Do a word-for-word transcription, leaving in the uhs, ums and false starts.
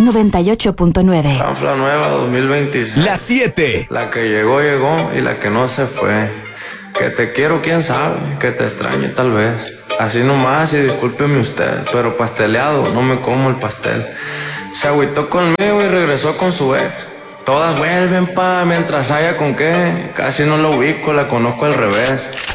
noventa y ocho punto nueve. Ranfla nueva dos mil veintiséis. La siete. La que llegó, llegó y la que no se fue. Que te quiero, quién sabe, que te extraño tal vez. Así nomás y discúlpeme usted, pero pasteleado, no me como el pastel. Se agüitó conmigo y regresó con su ex. Todas vuelven pa' mientras haya con qué. Casi no la ubico, la conozco al revés.